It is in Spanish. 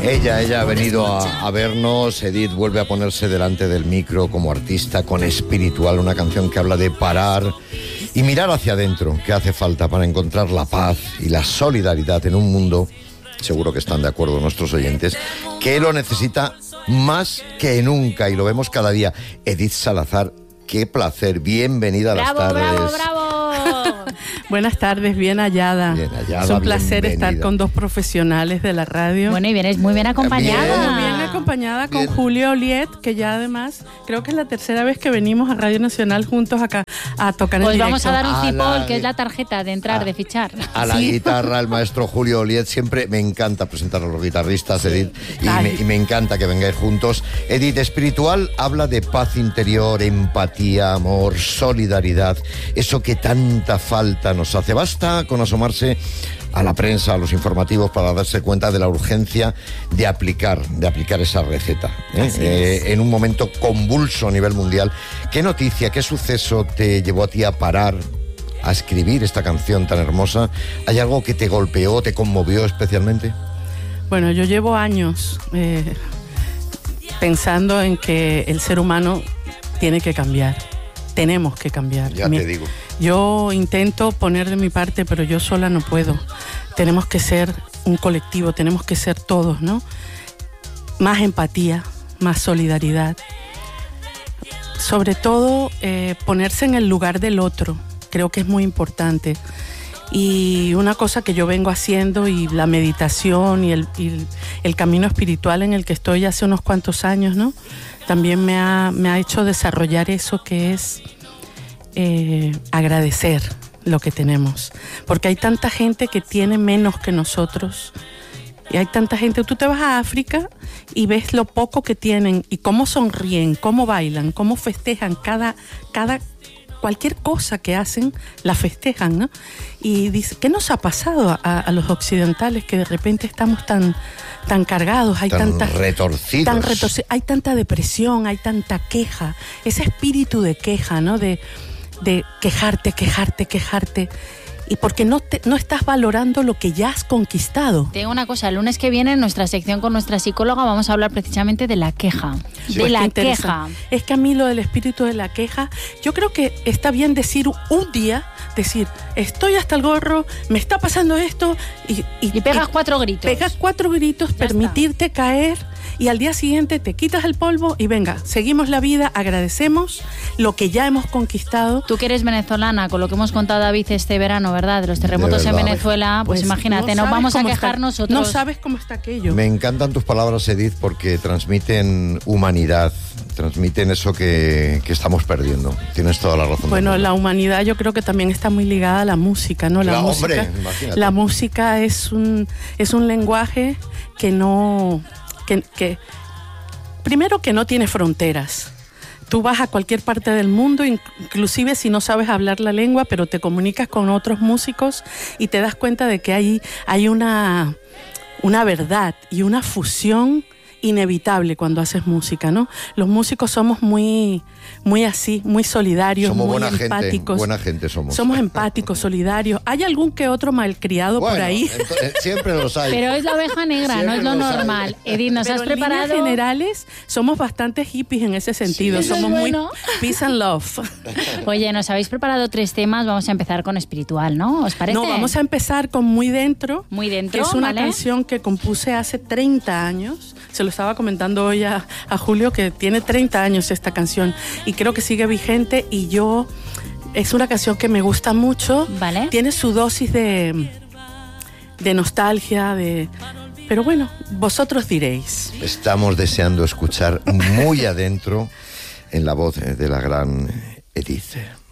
Ella ha venido a vernos. Edith vuelve a ponerse delante del micro como artista con Espiritual, una canción que habla de parar y mirar hacia adentro, que hace falta para encontrar la paz y la solidaridad en un mundo, seguro que están de acuerdo nuestros oyentes, que lo necesita más que nunca y lo vemos cada día. Edith Salazar, qué placer, bienvenida a las tardes. ¡Bravo, bravo! Buenas tardes, bien hallada. Bien hallada, es un placer bienvenida. Estar con dos profesionales de la radio. Bueno, y vienes muy bien acompañada. Muy bien acompañada con Julio Oliet, que ya además creo que es la tercera vez que venimos a Radio Nacional juntos acá a tocar en Pues directo. vamos a dar un A cipol, la- que es la tarjeta de entrar, de fichar. A la Sí. guitarra, el maestro Julio Oliet. Siempre me encanta presentar a los guitarristas, Edith, Ay. y me encanta que vengáis juntos. Edith, Espiritual habla de paz interior, empatía, amor, solidaridad, eso que tanta falta nos hace. Basta con asomarse a la prensa, a los informativos, para darse cuenta de la urgencia de aplicar esa receta, en un momento convulso a nivel mundial. ¿Qué noticia, qué suceso te llevó a ti a parar, a escribir esta canción tan hermosa? ¿Hay algo que te golpeó, te conmovió especialmente? Bueno, yo llevo años pensando en que el ser humano tiene que cambiar. Tenemos que cambiar. Ya te digo. Yo intento poner de mi parte, pero yo sola no puedo. Tenemos que ser un colectivo, tenemos que ser todos, ¿no? Más empatía, más solidaridad. Sobre todo, ponerse en el lugar del otro. Creo que es muy importante. Y una cosa que yo vengo haciendo, y la meditación y el camino espiritual en el que estoy hace unos cuantos años, ¿no? También me ha hecho desarrollar eso que es agradecer lo que tenemos. Porque hay tanta gente que tiene menos que nosotros. Y hay tanta gente, tú te vas a África y ves lo poco que tienen y cómo sonríen, cómo bailan, cómo festejan cualquier cosa que hacen, la festejan, ¿no? Y dice, ¿qué nos ha pasado a los occidentales que de repente estamos tan cargados? Hay Tan tantas retorcidos. hay tanta depresión, hay tanta queja, ese espíritu de queja, ¿no? De quejarte. Y porque no estás valorando lo que ya has conquistado. Te digo una cosa, el lunes que viene en nuestra sección con nuestra psicóloga vamos a hablar precisamente de la queja. Sí. De la Qué interesante. queja. Es que a mí lo del espíritu de la queja, yo creo que está bien decir un día, estoy hasta el gorro, me está pasando esto, Y pegas 4 gritos. Pegas 4 gritos, Ya permitirte caer, y al día siguiente te quitas el polvo y venga, seguimos la vida, agradecemos lo que ya hemos conquistado. Tú que eres venezolana, con lo que hemos contado, David, este verano, ¿verdad? De los terremotos De en verdad. Venezuela, pues imagínate, no nos sabes vamos a cómo quejar está- nosotros. No sabes cómo está aquello. Me encantan tus palabras, Edith, porque transmiten humanidad, transmiten eso que estamos perdiendo. Tienes toda la razón. Bueno, la humanidad yo creo que también está muy ligada a la música, ¿no? La música, hombre, imagínate. la música es un lenguaje que primero que no tiene fronteras. Tú vas a cualquier parte del mundo, inclusive si no sabes hablar la lengua, pero te comunicas con otros músicos y te das cuenta de que hay una verdad y una fusión inevitable cuando haces música, ¿no? Los músicos somos muy así, muy solidarios, Somos muy buena empáticos. buena gente somos. Somos empáticos, solidarios. ¿Hay algún que otro malcriado por ahí? Siempre los hay. Pero es la oveja negra, no es lo Siempre los hay. normal. Edith, ¿nos Pero has en preparado? líneas generales somos bastante hippies en ese sentido. Sí, eso somos es muy bueno. peace and love. Oye, nos habéis preparado 3 temas, vamos a empezar con Espiritual, ¿no? ¿Os parece? No, vamos a empezar con Muy Dentro. Muy Dentro, que es una ¿vale? canción que compuse hace 30 años. Se lo estaba comentando hoy a Julio, que tiene 30 años esta canción y creo que sigue vigente, y es una canción que me gusta mucho. Vale. Tiene su dosis de nostalgia, pero bueno, vosotros diréis. Estamos deseando escuchar muy adentro en la voz de la gran Edith.